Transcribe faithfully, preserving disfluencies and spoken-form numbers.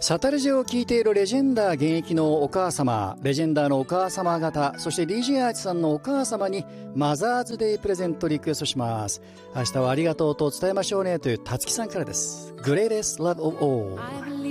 サタレジを聞いているレジェンダー現役のお母様、レジェンダーのお母様方、そして ディージェー アーチさんのお母様にマザーズデイプレゼントリクエストします。明日はありがとうと伝えましょうねというたつきさんからです。 Greatest Love of All